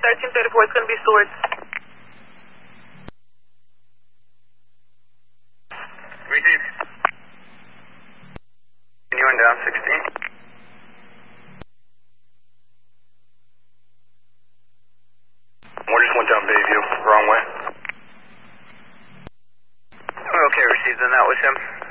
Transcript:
1334, it's going to be Seward. Receive. Continuing down 16. More just went down Bayview, wrong way. Okay, received on that with him.